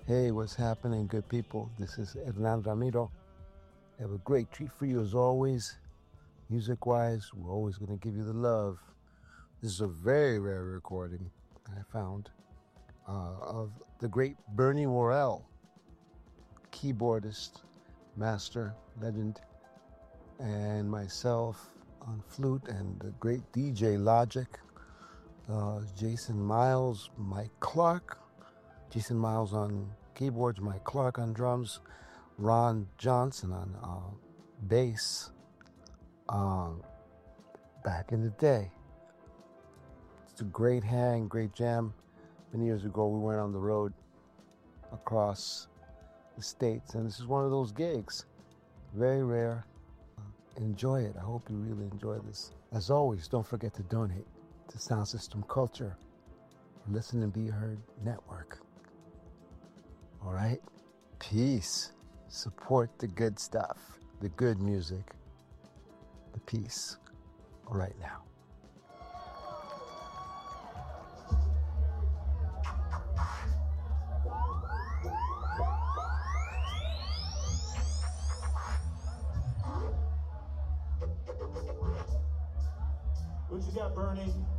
Hey, what's happening, good people? This is Hernan Ramiro. I have a great treat for you as always. Music-wise, we're always going to give you the love. This is a very rare recording I found of the great Bernie Worrell, keyboardist, master, legend, and myself on flute, and the great DJ Logic, Jason Miles, Mike Clark, Jason Miles on keyboards, Mike Clark on drums, Ron Johnson on bass. Back in the day, it's a great hang, great jam. Many years ago, we went on the road across the states, and this is one of those gigs. Very rare. Enjoy it. I hope you really enjoy this. As always, don't forget to donate to Sound System Culture or Listen and Be Heard Network. All right? Peace. Support the good stuff, the good music, the peace. All right now. What you got, Bernie?